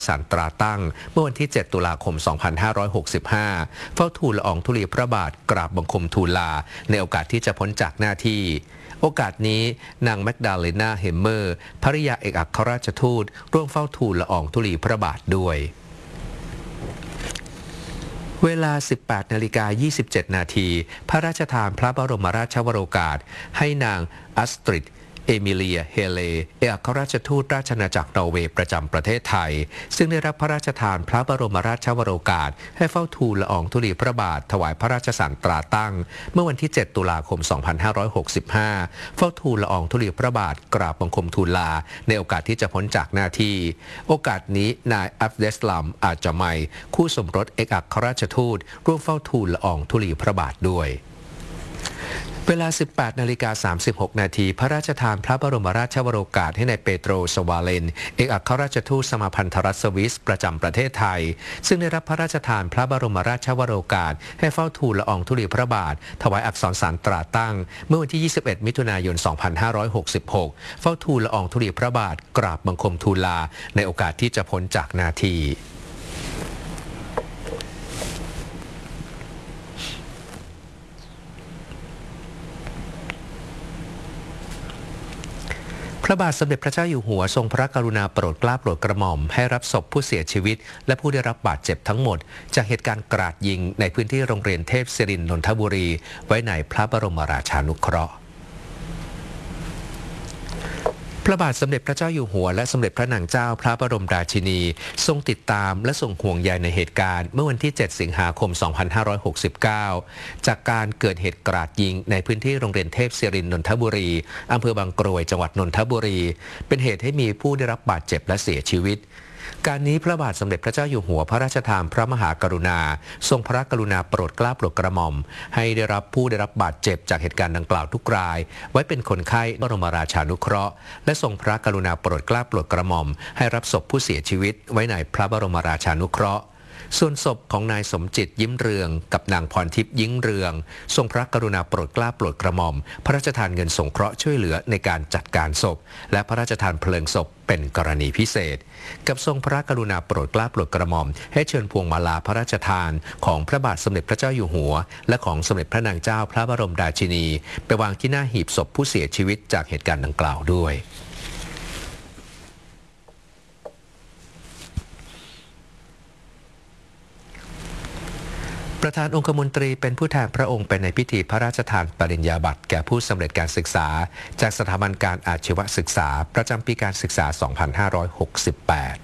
ศาลตราตั้งเมื่อวันที่ 7 ตุลาคม 2565 เฝ้าทูลละอองธุลีพระบาทกราบบังคมทูลลาในโอกาสที่จะพ้นจากหน้าที่โอกาสนี้นางแมกดาเลนาเฮมเมอร์ภริยาเอกอัครราชทูตร่วมเฝ้าทูลละอองธุลีพระบาทด้วยเวลา 18:27 นาทีพระราชทานพระบรมราชวโรกาสให้นางอัสตริดเอมิเลียเฮเลเอกอัครราชทูตราชอาณาจักรนอร์เวย์ประจำประเทศไทยซึ่งได้รับพระราชทานพระบรมราชวโรกาสให้เฝ้าทูลละอองธุลีพระบาทถวายพระราชสารตราตั้งเมื่อวันที่ 7 ตุลาคม 2565 เฝ้าทูลละอองธุลีพระบาทกราบบังคมทูลลาในโอกาสที่จะพ้นจากหน้าที่โอกาสนี้นายอัฟเดสลัมอาจามัยคู่สมรสเอกอัครราชทูตร่วมเฝ้าทูลละอองธุลีพระบาทด้วยเวลา 18:36 นาทีพระราชทานพระบรมราชวโรกาสให้นายเปโตรสวาเลนเอกอัครราชทูตสมาพันธรัฐสวิสประจำประเทศไทยซึ่งได้รับพระราชทานพระบรมราชวโรกาสให้เฝ้าทูลละอองธุลีพระบาทถวายอักษรสารตราตั้งเมื่อวันที่ 21 มิถุนายน 2566 เฝ้าทูลละอองธุลีพระบาทกราบบังคมทูลลาในโอกาสที่จะพ้นจากหน้าที่พระบาทสมเด็จพระเจ้าอยู่หัวทรงพระกรุณาโปรดเกล้าโปรดกระหม่อมให้รับศพผู้เสียชีวิตและผู้ได้รับบาดเจ็บทั้งหมดจากเหตุการณ์กราดยิงในพื้นที่โรงเรียนเทพศิรินทร์นนทบุรีไว้ในพระบรมราชานุเคราะห์พระบาทสมเด็จพระเจ้าอยู่หัวและสมเด็จพระนางเจ้าพระบรมราชินีทรงติดตามและทรงห่วงใยในเหตุการณ์เมื่อวันที่ 7 สิงหาคม 2569 จากการเกิดเหตุกราดยิงในพื้นที่โรงเรียนเทพศิรินทร์นนทบุรีอำเภอบางกรวยจังหวัดนนทบุรีเป็นเหตุให้มีผู้ได้รับบาดเจ็บและเสียชีวิตการนี้พระบาทสมเด็จพระเจ้าอยู่หัวพระราชทานพระมหากรุณาทรงพระกรุณาโปรดเกล้าโปรดกระหม่อมให้ได้รับผู้ได้รับบาดเจ็บจากเหตุการณ์ดังกล่าวทุกรายไว้เป็นคนไข้บรมราชานุเคราะห์และทรงพระกรุณาโปรดเกล้าโปรดกระหม่อมให้รับศพผู้เสียชีวิตไว้ในพระบรมราชานุเคราะห์ส่วนศพของนายสมจิตยิ้มเรืองกับนางพรทิพย์ยิ้งเรืองทรงพระกรุณาโปรดเกล้าโปรดกระหม่อมพระราชทานเงินสงเคราะห์ช่วยเหลือในการจัดการศพและพระราชทานเพลิงศพเป็นกรณีพิเศษกับทรงพระกรุณาโปรดเกล้าโปรดกระหม่อมให้เชิญพวงมาลาพระราชทานของพระบาทสมเด็จพระเจ้าอยู่หัวและของสมเด็จพระนางเจ้าพระบรมราชินีไปวางที่หน้าหีบศพผู้เสียชีวิตจากเหตุการณ์ดังกล่าวด้วยประธานองคมนตรีเป็นผู้แทนพระองค์ไปในพิธีพระราชทานปริญญาบัตรแก่ผู้สำเร็จการศึกษาจากสถาบันการอาชีวศึกษาประจำปีการศึกษา 2568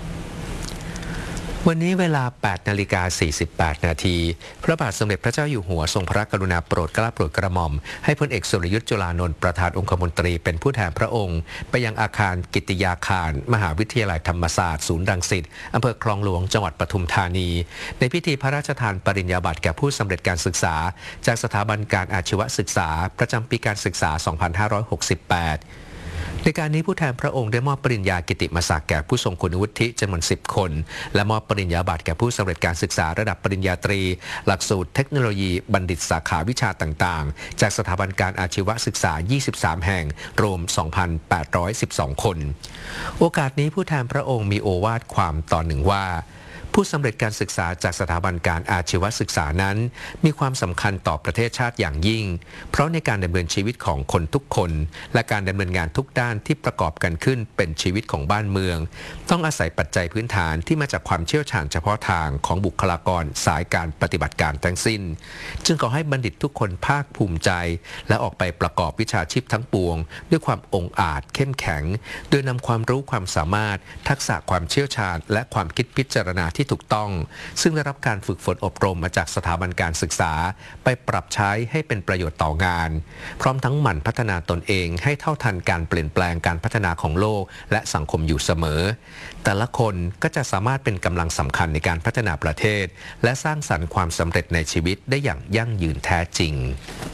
วันนี้เวลา 8:48 นาทีพระบาทสมเด็จพระเจ้าอยู่หัวทรงพระกรุณาโปรดเกล้าโปรดกระหม่อมให้พลเอกสุรยุทธ์จุลานนท์ประธานองคมนตรีเป็นผู้แทนพระองค์ไปยังอาคารกิตติยาคารมหาวิทยาลัยธรรมศาสตร์ศูนย์รังสิตอำเภอคลองหลวงจังหวัดปทุมธานีในพิธีพระราชทานปริญญาบัตรแก่ผู้สำเร็จการศึกษาจากสถาบันการอาชีวศึกษาประจำปีการศึกษา 2568ในการนี้ผู้แทนพระองค์ได้มอบปริญญากิตติมศักดิ์แก่ผู้ทรงคุณวุฒิจำนวน 10 คนและมอบปริญญาบัตรแก่ผู้สำเร็จการศึกษาระดับปริญญาตรีหลักสูตรเทคโนโลยีบัณฑิตสาขาวิชาต่างๆจากสถาบันการอาชีวศึกษา 23 แห่งรวม 2,812 คนโอกาสนี้ผู้แทนพระองค์มีโอวาทความตอนหนึ่งว่าผู้สำเร็จการศึกษาจากสถาบันการอาชีวศึกษานั้นมีความสำคัญต่อประเทศชาติอย่างยิ่งเพราะในการดำเนินชีวิตของคนทุกคนและการดำเนินงานทุกด้านที่ประกอบกันขึ้นเป็นชีวิตของบ้านเมืองต้องอาศัยปัจจัยพื้นฐานที่มาจากความเชี่ยวชาญเฉพาะทางของบุคลากรสายการปฏิบัติการทั้งสิ้นจึงขอให้บัณฑิตทุกคนภาคภูมิใจและออกไปประกอบวิชาชีพทั้งปวงด้วยความองอาจเข้มแข็งโดยนำความรู้ความสามารถทักษะความเชี่ยวชาญและความคิดพิจารณาที่ถูกต้องซึ่งได้รับการฝึกฝนอบรมมาจากสถาบันการศึกษาไปปรับใช้ให้เป็นประโยชน์ต่องานพร้อมทั้งหมั่นพัฒนาตนเองให้เท่าทันการเปลี่ยนแปลงการพัฒนาของโลกและสังคมอยู่เสมอแต่ละคนก็จะสามารถเป็นกำลังสำคัญในการพัฒนาประเทศและสร้างสรรค์ความสำเร็จในชีวิตได้อย่างยั่งยืนแท้จริง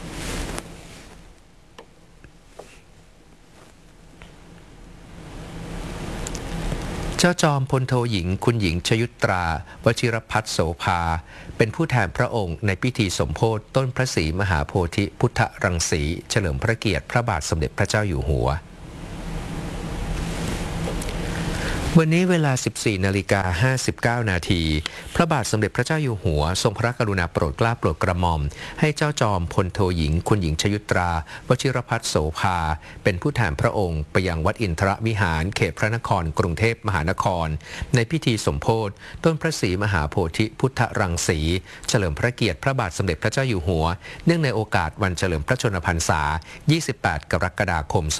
เจ้าจอมพลโทหญิงคุณหญิงชยุตราวชิรพัฒน์โสภาเป็นผู้แทนพระองค์ในพิธีสมโภชต้นพระศรีมหาโพธิพุทธรังสีเฉลิมพระเกียรติพระบาทสมเด็จพระเจ้าอยู่หัววันนี้เวลา 14:59 นาทีพระบาทสมเด็จพระเจ้าอยู่หัวทรงพระกรุณาโปรดเกล้าโปรดกระหม่อมให้เจ้าจอมพลโทหญิงคุณหญิงชยุตราวชิรพัฒน์โสภาเป็นผู้แทนพระองค์ไปยังวัดอินทรวิหารเขตพระนครกรุงเทพมหานครในพิธีสมโภชต้นพระศรีมหาโพธิพุทธรังสีเฉลิมพระเกียรติพระบาทสมเด็จพระเจ้าอยู่หัวเนื่องในโอกาสวันเฉลิมพระชนมพรรษา 28 กรกฎาคม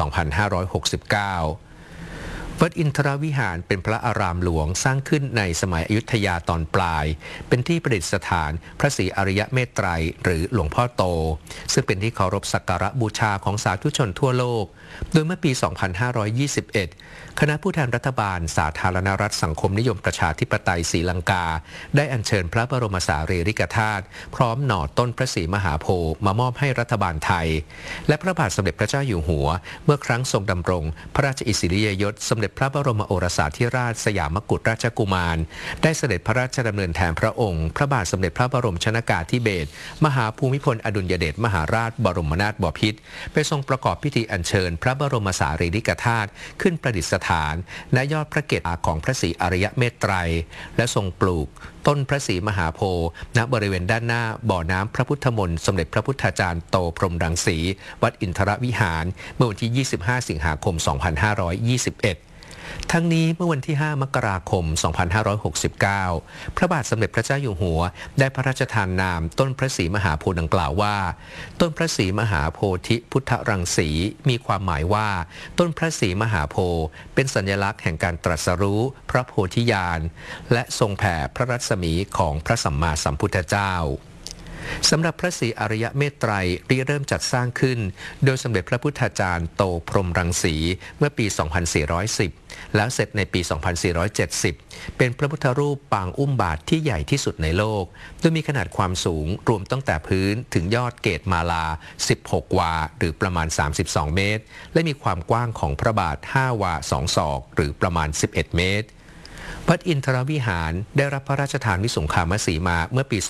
2569วัดอินทรวิหารเป็นพระอารามหลวงสร้างขึ้นในสมัยอยุธยาตอนปลายเป็นที่ประดิษฐานพระศรีอริยเมตไตรหรือหลวงพ่อโตซึ่งเป็นที่เคารพสักการะบูชาของสาธุชนทั่วโลกโดยเมื่อปี 2521 คณะผู้แทนรัฐบาลสาธารณรัฐสังคมนิยมประชาธิปไตยศรีลังกาได้อัญเชิญพระบรมสารีริกธาตุพร้อมหน่อต้นพระศรีมหาโพธิ์มามอบให้รัฐบาลไทยและพระบาทสมเด็จพระเจ้าอยู่หัวเมื่อครั้งทรงดำรงพระราชอิสริยยศสมเด็จพระบรมโอรสาธิราชสยามกุฎราชกุมารได้เสด็จพระราชดำเนินแทนพระองค์พระบาทสมเด็จพระบรมชนกาธิเบศรมหาภูมิพลอดุลยเดชมหาราชบรมนาถบพิตรไปทรงประกอบพิธีอัญเชิญพระบรมสารีริกธาตุขึ้นประดิษฐานณยอดพระเกศของพระศรีอริยเมตไตรและทรงปลูกต้นพระศรีมหาโพธิ์ณบริเวณด้านหน้าบ่อน้ำพระพุทธมนต์สมเด็จพระพุทธาจารย์โตพรหมรังสีวัดอินทรวิหารเมื่อวันที่ 25 สิงหาคม 2521ทั้งนี้เมื่อวันที่ 5 มกราคม 2569 พระบาทสมเด็จพระเจ้าอยู่หัวได้พระราชทานนามต้นพระศรีมหาโพธิ์ดังกล่าวว่าต้นพระศรีมหาโพธิพุทธรังสีมีความหมายว่าต้นพระศรีมหาโพธิ์เป็นสัญลักษณ์แห่งการตรัสรู้พระโพธิญาณและทรงแผ่พระรัศมีของพระสัมมาสัมพุทธเจ้าสำหรับพระศรีอริยเมตไตรริเริ่มจัดสร้างขึ้นโดยสมเด็จพระพุทธาจารย์โตพรหมรังสีเมื่อปี 2410 แล้วเสร็จในปี 2470 เป็นพระพุทธรูปปางอุ้มบาทที่ใหญ่ที่สุดในโลกโดยมีขนาดความสูงรวมตั้งแต่พื้นถึงยอดเกศมาลา 16 วาหรือประมาณ 32 เมตรและมีความกว้างของพระบาท 5 วา 2 ศอกหรือประมาณ 11 เมตรวัดอินทรวิหารได้รับพระราชทานวิสุงคามสีมาเมื่อปี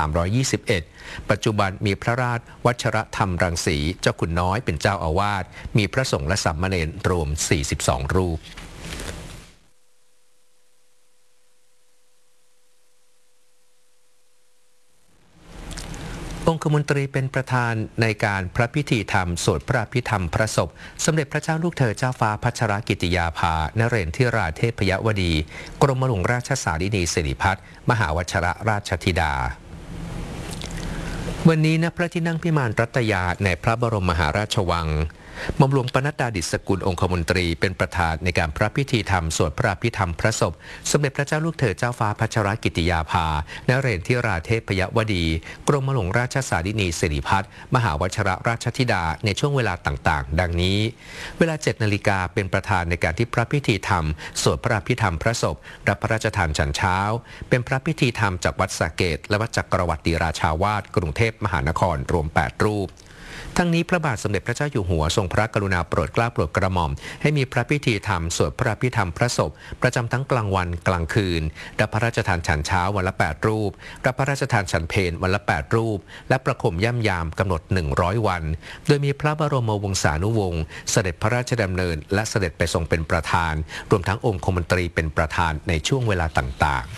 2321 ปัจจุบันมีพระราชวัชรธรรมรังสีเจ้าคุณน้อยเป็นเจ้าอาวาสมีพระสงฆ์และสามเณรรวม 42 รูปองคมนตรีเป็นประธานในการพระพิธีธรรมสวดพระอภิธรรมพระศพสมเด็จพระเจ้าลูกเธอเจ้าฟ้าพัชรกิติยาภานเรนทิราเทพยวดีกรมหลวงราชสารินีสิริพัฒน์มหาวชรราชธิดาวันนี้ณพระที่นั่งพิมานรัตยาในพระบรมมหาราชวังหม่อมหลวงปนัดดาดิษฐสกุลองคมนตรีเป็นประธานในการพระพิธีธรรมสวดพระอภิธรรมพระศพสมเด็จพระเจ้าลูกเธอเจ้าฟ้าพัชรกิติยาภานเรนทิราเทพยวดีกรมหลวงราชสารินีสิริพัฒน์มหาวชรราชธิดาในช่วงเวลาต่างๆดังนี้เวลา 7 นาฬิกาเป็นประธานในการที่พระพิธีธรรมสวดพระอภิธรรมพระศพรับพระราชทานฉันเช้าเป็นพระพิธีธรรมจากวัดสระเกษและวัดจักรวรรดิราชาวาสกรุงเทพมหานครรวม 8 รูปทั้งนี้พระบาทสมเด็จพระเจ้าอยู่หัวทรงพระกรุณาโปรดเกล้าโปรดกระหม่อมให้มีพระพิธีธรรมสวดพระอภิธรรมพระศพประจำทั้งกลางวันกลางคืนรับพระราชทานฉันเช้าวันละ 8 รูปรับพระราชทานฉันเพลวันละ 8 รูปและประคมย่ำยามกำหนด 100 วันโดยมีพระบรมวงศานุวงศ์เสด็จพระราชดำเนินและเสด็จไปทรงเป็นประธานรวมทั้งองคมนตรีเป็นประธานในช่วงเวลาต่างๆ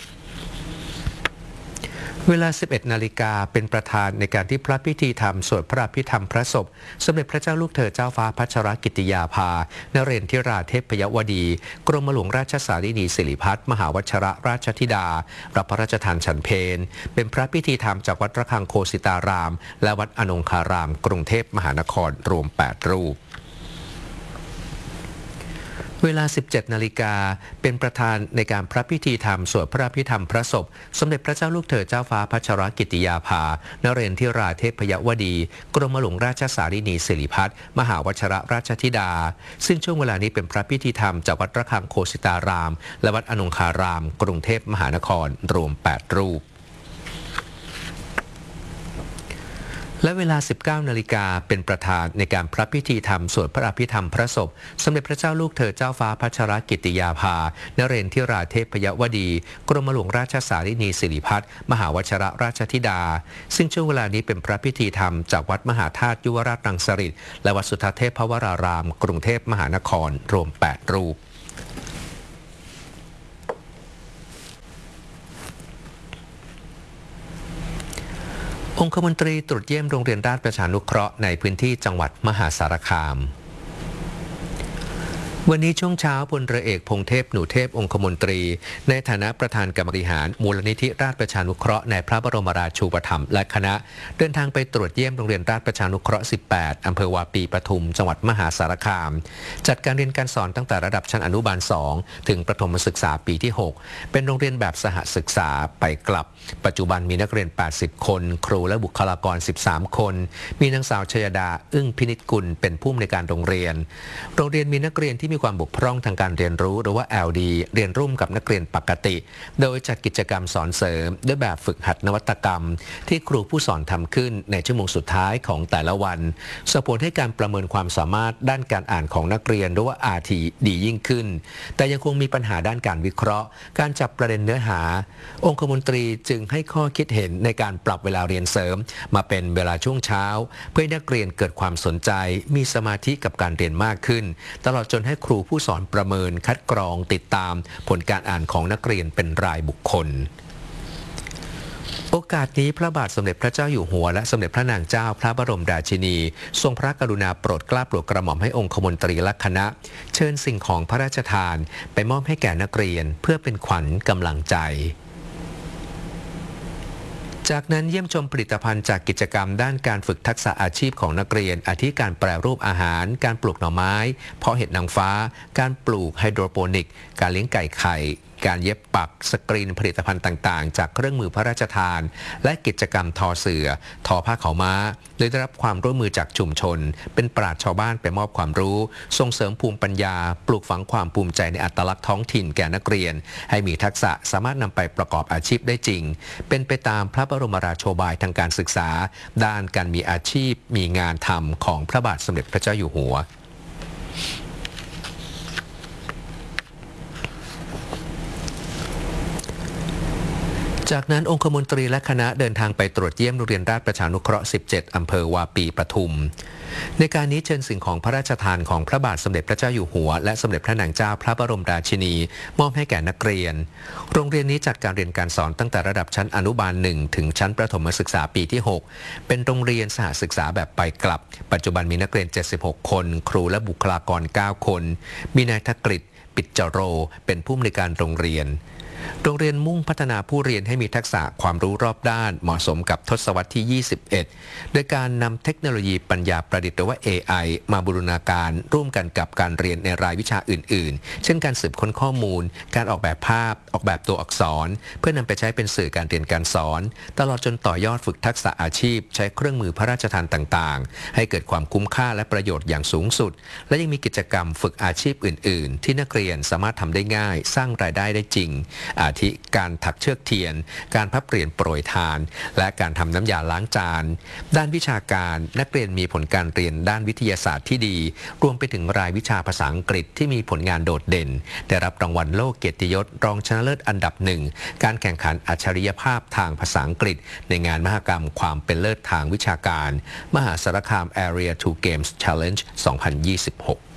เวลา 11 นาฬิกาเป็นประธานในการที่พระพิธีธรรมสวดพระอภิธรรมพระศพสมเด็จพระเจ้าลูกเธอเจ้าฟ้าพัชรกิติยาภานเรนทิราเทพยวดีกรมหลวงราชสารินีสิริพัฒน์มหาวชรราชธิดารับพระราชทานฉันเพลเป็นพระพิธีธรรมจากวัดระฆังโคสิตารามและวัดอนงคารามกรุงเทพมหานครรวม 8 รูปเวลา 17 นาฬิกาเป็นประธานในการพระพิธีธรรมสวดพระอภิธรรมพระศพสมเด็จพระเจ้าลูกเธอเจ้าฟ้าพัชรกิติยาภานเรนทิราเทพยวดีกรมหลวงราชสารินีสิริพัฒน์มหาวชรราชธิดาซึ่งช่วงเวลานี้เป็นพระพิธีธรรมจากวัดระฆังโคสิตารามและวัดอนงคารามกรุงเทพมหานครรวม 8 รูปและเวลา 19 นาฬิกาเป็นประธานในการพระพิธีธรรมสวดพระอภิธรรมพระศพสมเด็จพระเจ้าลูกเธอเจ้าฟ้าพัชรกิติยาภานเรนทิราเทพยวดีกรมหลวงราชสารินีสิริพัฒน์มหาวชรราชธิดาซึ่งช่วงเวลานี้เป็นพระพิธีธรรมจากวัดมหาธาตุยุวราชรังสฤษฎ์และวัดสุทธเทพวรารามกรุงเทพมหานครรวม 8 รูปองคมนตรีตรวจเยี่ยมโรงเรียนราชประชานุเคราะห์ในพื้นที่จังหวัดมหาสารคามวันนี้ช่วงเช้าพลเรือเอกพงเทพหนูเทพองคมนตรีในฐานะประธานกรรมการมูลนิธิราชประชานุเคราะห์ในพระบรมราชูปถัมภ์และคณะเดินทางไปตรวจเยี่ยมโรงเรียนราชประชานุเคราะห์ 18 อำเภอวาปีปทุมจังหวัดมหาสารคามจัดการเรียนการสอนตั้งแต่ระดับชั้นอนุบาล 2 ถึงประถมศึกษาปีที่ 6 เป็นโรงเรียนแบบสหศึกษาไปกลับปัจจุบันมีนักเรียน 80 คนครูและบุคลากร 13 คนมีนางสาวชยดาอึ้งพินิจกุลเป็นผู้อำนวยการโรงเรียนมีนักเรียนที่มีความบกพร่องทางการเรียนรู้หรือว่า LD เรียนร่วมกับนักเรียนปกติโดยจัดกิจกรรมสอนเสริมด้วยแบบฝึกหัดนวัตกรรมที่ครูผู้สอนทำขึ้นในชั่วโมงสุดท้ายของแต่ละวันส่งผลให้การประเมินความสามารถด้านการอ่านของนักเรียนหรือว่า RT ดียิ่งขึ้นแต่ยังคงมีปัญหาด้านการวิเคราะห์การจับประเด็นเนื้อหาองคมนตรีจึงให้ข้อคิดเห็นในการปรับเวลาเรียนเสริมมาเป็นเวลาช่วงเช้าเพื่อให้นักเรียนเกิดความสนใจมีสมาธิกับการเรียนมากขึ้นตลอดจนให้ครูผู้สอนประเมินคัดกรองติดตามผลการอ่านของนักเรียนเป็นรายบุคคลโอกาสนี้พระบาทสมเด็จพระเจ้าอยู่หัวและสมเด็จพระนางเจ้าพระบรมราชินีทรงพระกรุณาโปรดเกล้าโปรดกระหม่อมให้องคมนตรีและคณะเชิญสิ่งของพระราชทานไปมอบให้แก่นักเรียนเพื่อเป็นขวัญกำลังใจจากนั้นเยี่ยมชมผลิตภัณฑ์จากกิจกรรมด้านการฝึกทักษะอาชีพของนักเรียนอาทิการแปรรูปอาหารการปลูกหน่อไม้เพาะเห็ดนางฟ้าการปลูกไฮโดรโปนิกการเลี้ยงไก่ไข่การเย็บปักสกรีนผลิตภัณฑ์ต่างๆจากเครื่องมือพระราชทานและกิจกรรมทอเสื่อทอผ้าขาวม้าโดยได้รับความร่วมมือจากชุมชนเป็นปราชญ์ชาวบ้านไปมอบความรู้ส่งเสริมภูมิปัญญาปลูกฝังความภูมิใจในอัตลักษณ์ท้องถิ่นแก่นักเรียนให้มีทักษะสามารถนำไปประกอบอาชีพได้จริงเป็นไปตามพระบรมราโชบายทางการศึกษาด้านการมีอาชีพมีงานทำของพระบาทสมเด็จพระเจ้าอยู่หัวจากนั้นองคมนตรีและคณะเดินทางไปตรวจเยี่ยมโรงเรียนราชประชานุเคราะห์ 17 อำเภอวาปีปทุมในการนี้เชิญสิ่งของพระราชทานของพระบาทสมเด็จพระเจ้าอยู่หัวและสมเด็จพระนางเจ้าพระบรมราชินีมอบให้แก่นักเรียนโรงเรียนนี้จัดการเรียนการสอนตั้งแต่ระดับชั้นอนุบาล 1 ถึงชั้นประถมศึกษาปีที่ 6 เป็นโรงเรียนสหศึกษาแบบไปกลับปัจจุบันมีนักเรียน 76 คนครูและบุคลากร 9 คนมีนายธกฤษ ปิจจโรเป็นผู้อำนวยการโรงเรียนมุ่งพัฒนาผู้เรียนให้มีทักษะความรู้รอบด้านเหมาะสมกับทศวรรษที่ 21 โดยการนำเทคโนโลยีปัญญาประดิษฐ์หรือว่า AI มาบูรณาการร่วมกันกับการเรียนในรายวิชาอื่นๆเช่นการสืบค้นข้อมูลการออกแบบภาพออกแบบตัวอักษรเพื่อนำไปใช้เป็นสื่อการเรียนการสอนตลอดจนต่อยอดฝึกทักษะอาชีพใช้เครื่องมือพระราชทานต่างๆให้เกิดความคุ้มค่าและประโยชน์อย่างสูงสุดและยังมีกิจกรรมฝึกอาชีพอื่นๆที่นักเรียนสามารถทำได้ง่ายสร้างรายได้ได้จริงอาทิการถักเชือกเทียนการพับเปลี่ยนโปรยทานและการทำน้ำยาล้างจานด้านวิชาการนักเรียนมีผลการเรียนด้านวิทยาศาสตร์ที่ดีรวมไปถึงรายวิชาภาษาอังกฤษที่มีผลงานโดดเด่นได้รับรางวัลโลกเกียรติยศรองชนะเลิศอันดับ 1การแข่งขันอัจฉริยภาพทางภาษาอังกฤษในงานมหกรรมความเป็นเลิศทางวิชาการมหาสารคาม Area 2 Games Challenge 2026